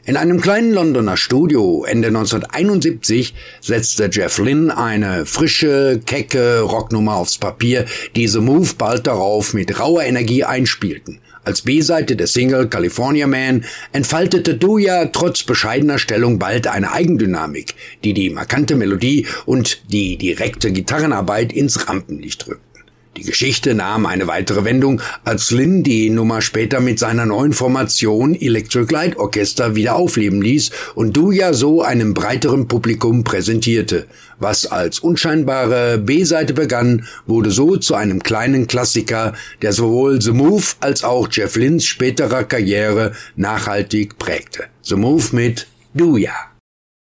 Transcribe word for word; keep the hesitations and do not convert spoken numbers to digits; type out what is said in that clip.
In einem kleinen Londoner Studio Ende neunzehnhunderteinundsiebzig setzte Jeff Lynne eine frische, kecke Rocknummer aufs Papier, die The Move bald darauf mit rauer Energie einspielten. Als B-Seite der Single California Man entfaltete Dooja trotz bescheidener Stellung bald eine Eigendynamik, die die markante Melodie und die direkte Gitarrenarbeit ins Rampenlicht rückten. Die Geschichte nahm eine weitere Wendung, als Lynne die Nummer später mit seiner neuen Formation Electric Light Orchestra wieder aufleben ließ und Dooja so einem breiteren Publikum präsentierte. Was als unscheinbare B-Seite begann, wurde so zu einem kleinen Klassiker, der sowohl The Move als auch Jeff Lynnes späterer Karriere nachhaltig prägte. The Move mit Dooja.